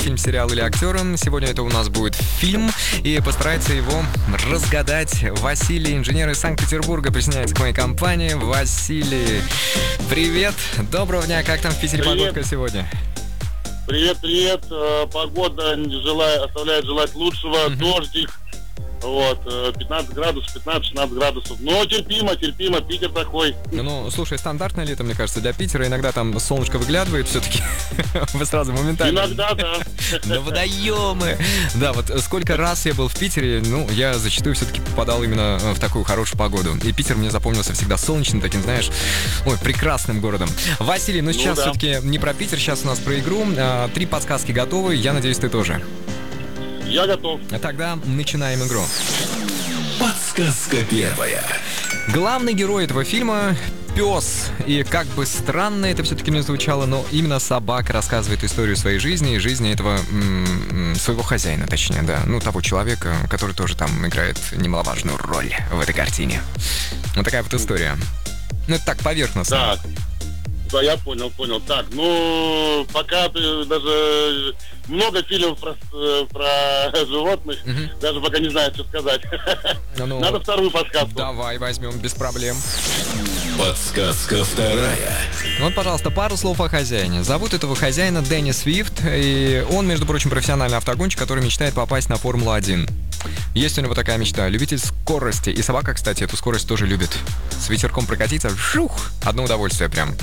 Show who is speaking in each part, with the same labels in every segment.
Speaker 1: фильм, сериал или актером. Сегодня это у нас будет фильм, и постарается его разгадать Василий, инженер из Санкт-Петербурга, присоединяется к моей компании. Василий, привет, доброго дня, как там в Питере погодка сегодня?
Speaker 2: Привет. Погода оставляет желать лучшего. Дождик. 15 градусов, 15-16 градусов. Но терпимо, Питер такой.
Speaker 1: Ну, слушай, стандартное лето, мне кажется, для Питера. Иногда там солнышко выглядывает все-таки. Вы сразу моментально.
Speaker 2: Иногда, да.
Speaker 1: Да водоемы. Да, вот сколько раз я был в Питере, я зачастую все-таки попадал именно в такую хорошую погоду. И Питер мне запомнился всегда солнечным, таким, знаешь, прекрасным городом. Василий, сейчас все-таки не про Питер, сейчас у нас про игру. 3 подсказки готовы, я надеюсь, ты тоже.
Speaker 2: Я готов.
Speaker 1: Тогда начинаем игру.
Speaker 3: Подсказка первая.
Speaker 1: Главный герой этого фильма — пес. И как бы странно это все-таки не звучало, но именно собака рассказывает историю своей жизни и жизни этого своего хозяина, точнее, да. Того человека, который тоже там играет немаловажную роль в этой картине. Вот такая вот история. Это так, поверхностно.
Speaker 2: Так. Да, я понял. Так, пока ты даже много фильмов про животных, даже пока не знаю, что сказать. Надо вторую подсказку.
Speaker 1: Давай возьмем, без проблем.
Speaker 3: Подсказка вторая.
Speaker 1: Вот, пожалуйста, пару слов о хозяине. Зовут этого хозяина Дэнни Свифт, и он, между прочим, профессиональный автогонщик, который мечтает попасть на Формулу-1. Есть у него такая мечта, любитель скорости. И собака, кстати, эту скорость тоже любит. С ветерком прокатиться, одно удовольствие прям.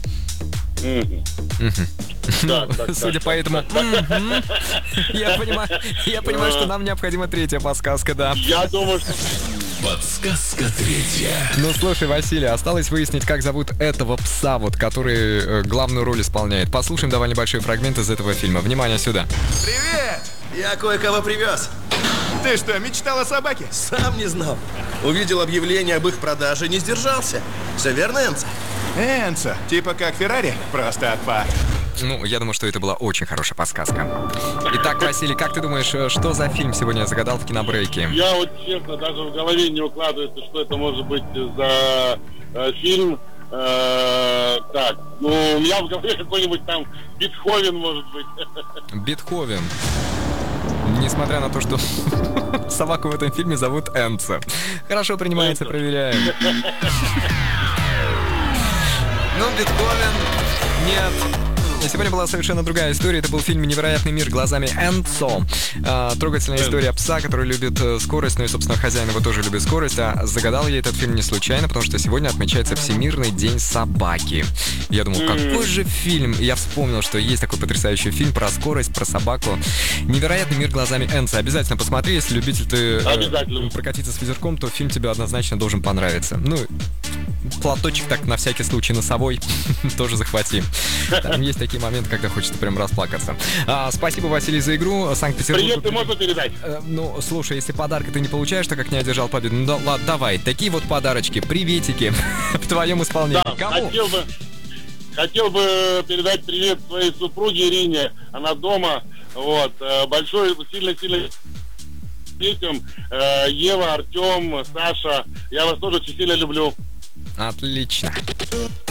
Speaker 1: Судя по этому, я понимаю, что нам необходима третья подсказка, да.
Speaker 2: Я думаю, что...
Speaker 3: Подсказка третья.
Speaker 1: Слушай, Василий, осталось выяснить, как зовут этого пса, который главную роль исполняет. Послушаем давай небольшой фрагмент из этого фильма. Внимание сюда.
Speaker 4: Привет! Я кое-кого привез. Ты что, мечтал о собаке? Сам не знал. Увидел объявление об их продаже, не сдержался. Все верно, Энцо?
Speaker 5: Энцо, типа как Феррари, просто отпад.
Speaker 1: Я думаю, что это была очень хорошая подсказка. Итак, Василий, как ты думаешь, что за фильм сегодня я загадал в кинобрейке?
Speaker 2: Я честно, даже в голове не укладывается, что это может быть за фильм. Так, у меня в голове какой-нибудь там Бетховен, может быть.
Speaker 1: Бетховен. Несмотря на то, что собаку в этом фильме зовут Энцо. Хорошо принимается, проверяем. Бетховен нет. Сегодня была совершенно другая история. Это был фильм «Невероятный мир глазами Энцо». Трогательная история пса, который любит скорость, и, собственно, хозяин его тоже любит скорость. А загадал я этот фильм не случайно, потому что сегодня отмечается Всемирный день собаки. Я думал, какой же фильм? И я вспомнил, что есть такой потрясающий фильм про скорость, про собаку. «Невероятный мир глазами Энцо». Обязательно посмотри, если любитель ты прокатиться с ветерком, то фильм тебе однозначно должен понравиться. Платочек так на всякий случай носовой тоже захвати. Там есть такие моменты, когда хочется прям расплакаться. Спасибо, Василий, за игру. Санкт-Петербург.
Speaker 2: Привет, ты можно передать?
Speaker 1: Слушай, если подарка ты не получаешь, так как не одержал победу, ладно, давай. Такие вот подарочки, приветики в твоем исполнении.
Speaker 2: Да,
Speaker 1: кому?
Speaker 2: Хотел бы передать привет своей супруге Ирине. Она дома. Большой, сильно детям. Ева, Артем, Саша. Я вас тоже очень сильно люблю.
Speaker 1: Отлично.